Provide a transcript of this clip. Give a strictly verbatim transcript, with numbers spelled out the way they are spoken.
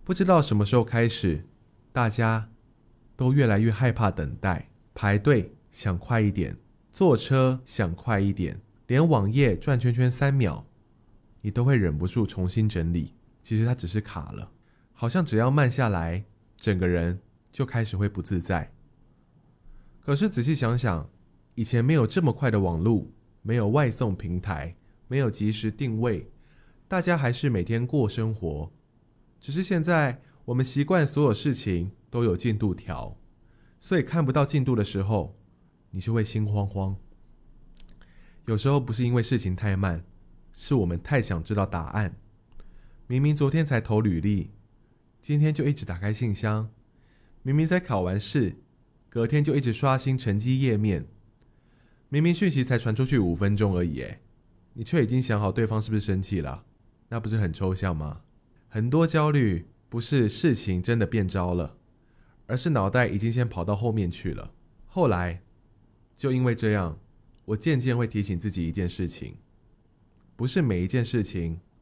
不知道什么时候开始，大家都越来越害怕等待，排队想快一点，坐车想快一点，连网页转圈圈三秒，你都会忍不住重新整理。其实它只是卡了，好像只要慢下来，整个人就开始会不自在。可是仔细想想，以前没有这么快的网路，没有外送平台，没有即时定位，大家还是每天过生活。只是现在我们习惯所有事情都有进度条，所以看不到进度的时候，你就会心慌慌。有时候不是因为事情太慢，是我们太想知道答案。明明昨天才投履历，今天就一直打开信箱；明明才考完试，隔天就一直刷新成绩页面。明明讯息才传出去五分钟而已，诶，你却已经想好对方是不是生气了，那不是很抽象吗？很多焦虑不是事情真的变糟了，而是脑袋已经先跑到后面去了。后来就因为这样，我渐渐会提醒自己一件事情，不是每一件事情